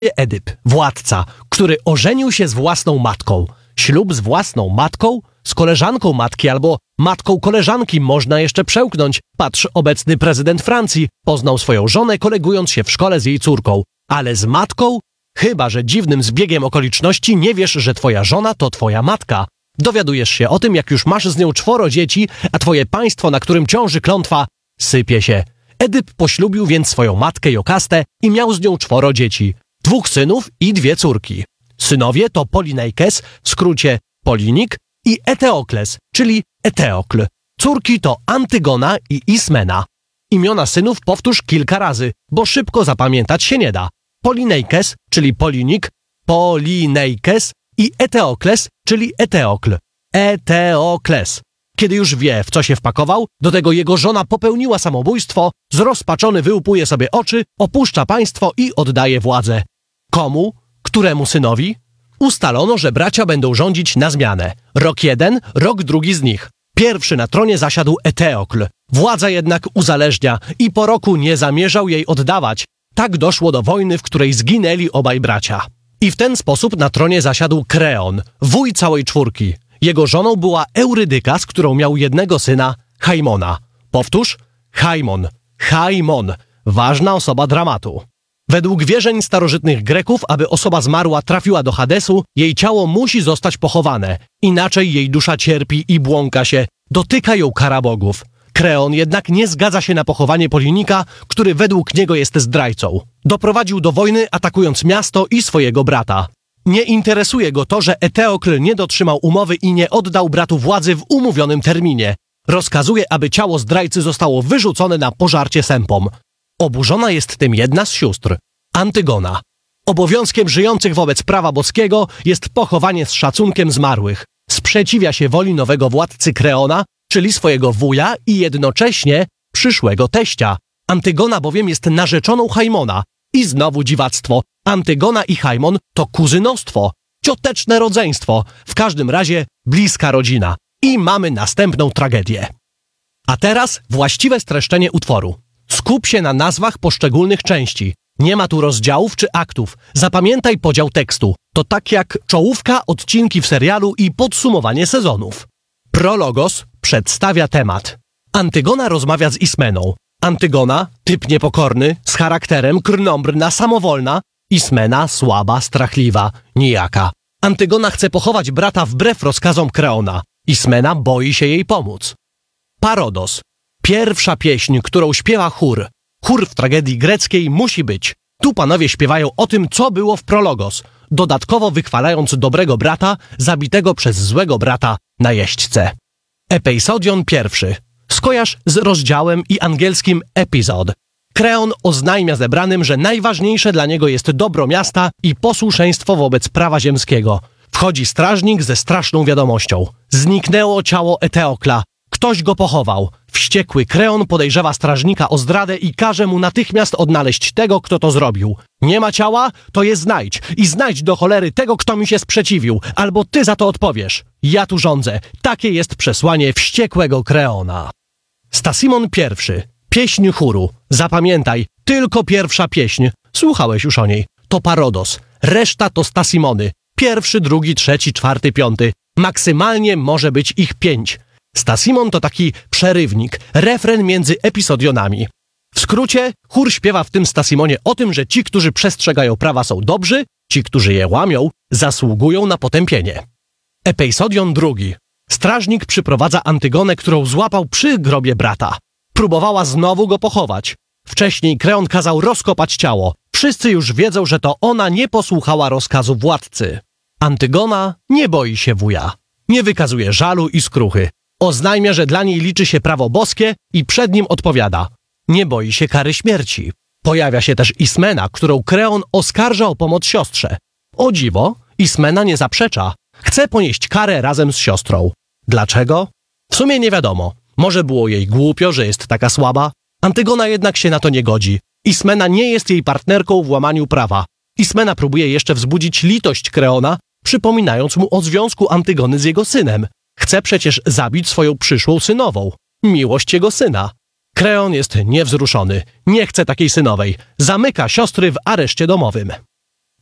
Edyp, władca, który ożenił się z własną matką. Ślub z własną matką? Z koleżanką matki albo matką koleżanki można jeszcze przełknąć. Patrz, obecny prezydent Francji poznał swoją żonę, kolegując się w szkole z jej córką. Ale z matką? Chyba że dziwnym zbiegiem okoliczności nie wiesz, że twoja żona to twoja matka. Dowiadujesz się o tym, jak już masz z nią 4 dzieci, a twoje państwo, na którym ciąży klątwa, sypie się. Edyp poślubił więc swoją matkę Jokastę i miał z nią 4 dzieci. 2 synów i 2 córki. Synowie to Polineikes, w skrócie Polinik, i Eteokles, czyli Eteokl. Córki to Antygona i Ismena. Imiona synów powtórz kilka razy, bo szybko zapamiętać się nie da. Polineikes, czyli Polinik, Polineikes i Eteokles, czyli Eteokl. Eteokles. Kiedy już wie, w co się wpakował, do tego jego żona popełniła samobójstwo, zrozpaczony wyłupuje sobie oczy, opuszcza państwo i oddaje władzę. Komu? Któremu synowi? Ustalono, że bracia będą rządzić na zmianę. Rok jeden, rok drugi z nich. Pierwszy na tronie zasiadł Eteokl. Władza jednak uzależnia i po roku nie zamierzał jej oddawać. Tak doszło do wojny, w której zginęli obaj bracia. I w ten sposób na tronie zasiadł Kreon, wuj całej 4. Jego żoną była Eurydyka, z którą miał jednego syna, Haimona. Powtórz, Haimon. Haimon. Ważna osoba dramatu. Według wierzeń starożytnych Greków, aby osoba zmarła trafiła do Hadesu, jej ciało musi zostać pochowane. Inaczej jej dusza cierpi i błąka się. Dotyka ją kara bogów. Kreon jednak nie zgadza się na pochowanie Polinika, który według niego jest zdrajcą. Doprowadził do wojny, atakując miasto i swojego brata. Nie interesuje go to, że Eteokl nie dotrzymał umowy i nie oddał bratu władzy w umówionym terminie. Rozkazuje, aby ciało zdrajcy zostało wyrzucone na pożarcie sępom. Oburzona jest tym jedna z sióstr, Antygona. Obowiązkiem żyjących wobec prawa boskiego jest pochowanie z szacunkiem zmarłych. Sprzeciwia się woli nowego władcy Kreona, czyli swojego wuja i jednocześnie przyszłego teścia. Antygona bowiem jest narzeczoną Haimona. I znowu dziwactwo. Antygona i Haimon to kuzynostwo, cioteczne rodzeństwo, w każdym razie bliska rodzina. I mamy następną tragedię. A teraz właściwe streszczenie utworu. Skup się na nazwach poszczególnych części. Nie ma tu rozdziałów czy aktów. Zapamiętaj podział tekstu. To tak jak czołówka, odcinki w serialu i podsumowanie sezonów. Prologos przedstawia temat. Antygona rozmawia z Ismeną. Antygona, typ niepokorny, z charakterem, krnąbrna, samowolna. Ismena, słaba, strachliwa, nijaka. Antygona chce pochować brata wbrew rozkazom Kreona. Ismena boi się jej pomóc. Parodos. Pierwsza pieśń, którą śpiewa chór. Chór w tragedii greckiej musi być. Tu panowie śpiewają o tym, co było w prologos, dodatkowo wychwalając dobrego brata, zabitego przez złego brata na jeźdźce. Epeisodion pierwszy. Skojarz z rozdziałem i angielskim episode. Kreon oznajmia zebranym, że najważniejsze dla niego jest dobro miasta i posłuszeństwo wobec prawa ziemskiego. Wchodzi strażnik ze straszną wiadomością. Zniknęło ciało Eteokla. Ktoś go pochował. Wściekły Kreon podejrzewa strażnika o zdradę i każe mu natychmiast odnaleźć tego, kto to zrobił. Nie ma ciała? To je znajdź. I znajdź do cholery tego, kto mi się sprzeciwił. Albo ty za to odpowiesz. Ja tu rządzę. Takie jest przesłanie wściekłego Kreona. Stasimon pierwszy. Pieśń chóru. Zapamiętaj, tylko pierwsza pieśń. Słuchałeś już o niej. To Parodos. Reszta to Stasimony. Pierwszy, drugi, trzeci, czwarty, piąty. Maksymalnie może być ich 5. Stasimon to taki przerywnik, refren między episodionami. W skrócie, chór śpiewa w tym Stasimonie o tym, że ci, którzy przestrzegają prawa, są dobrzy, ci, którzy je łamią, zasługują na potępienie. Epeisodion drugi. Strażnik przyprowadza Antygonę, którą złapał przy grobie brata. Próbowała znowu go pochować. Wcześniej Kreon kazał rozkopać ciało. Wszyscy już wiedzą, że to ona nie posłuchała rozkazu władcy. Antygona nie boi się wuja. Nie wykazuje żalu i skruchy. Oznajmia, że dla niej liczy się prawo boskie i przed nim odpowiada. Nie boi się kary śmierci. Pojawia się też Ismena, którą Kreon oskarża o pomoc siostrze. O dziwo, Ismena nie zaprzecza. Chce ponieść karę razem z siostrą. Dlaczego? W sumie nie wiadomo. Może było jej głupio, że jest taka słaba? Antygona jednak się na to nie godzi. Ismena nie jest jej partnerką w łamaniu prawa. Ismena próbuje jeszcze wzbudzić litość Kreona, przypominając mu o związku Antygony z jego synem. Chce przecież zabić swoją przyszłą synową. Miłość jego syna. Kreon jest niewzruszony. Nie chce takiej synowej. Zamyka siostry w areszcie domowym.